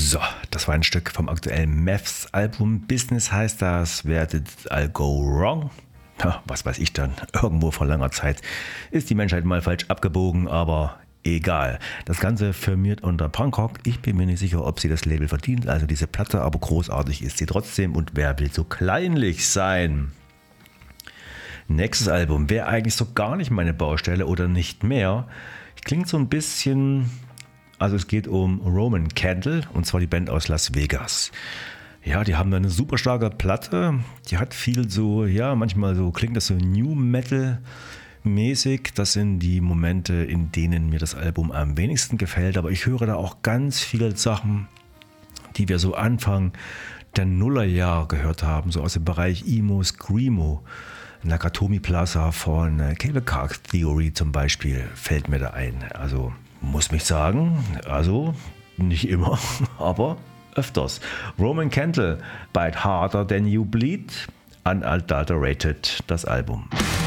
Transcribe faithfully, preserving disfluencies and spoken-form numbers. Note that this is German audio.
So, das war ein Stück vom aktuellen Mavs Album. Business heißt das, Where Did I Go Wrong? Ja, was weiß ich dann, irgendwo vor langer Zeit ist die Menschheit mal falsch abgebogen, aber egal. Das Ganze firmiert unter Punkrock. Ich bin mir nicht sicher, ob sie das Label verdient, also diese Platte, aber großartig ist sie trotzdem und wer will so kleinlich sein? Nächstes Album wäre eigentlich so gar nicht meine Baustelle oder nicht mehr. Klingt so ein bisschen... Also es geht um Roman Candle und zwar die Band aus Las Vegas. Ja, die haben eine super starke Platte. Die hat viel so, ja, manchmal so klingt das so New Metal mäßig. Das sind die Momente, in denen mir das Album am wenigsten gefällt. Aber ich höre da auch ganz viele Sachen, die wir so Anfang der Nullerjahre gehört haben. So aus dem Bereich Emo, Screamo. Nakatomi Plaza von Cable Car Theory zum Beispiel fällt mir da ein. Also... Muss mich sagen, also nicht immer, aber öfters. Roman Candle, Bite Harder Than You Bleed, Unadulterated, das Album.